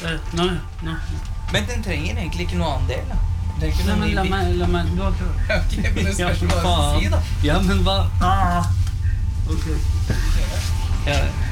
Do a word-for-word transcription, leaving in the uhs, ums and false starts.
Nå, nå. Men den trenger egentlig ikke noe annen del, da. Det er ikke Nei, noe men ny la bit. meg, la meg, du har klart. Ok, men det spørs Ja, hva du skal si, da. Ja, men hva? Ah. Ok. Ja,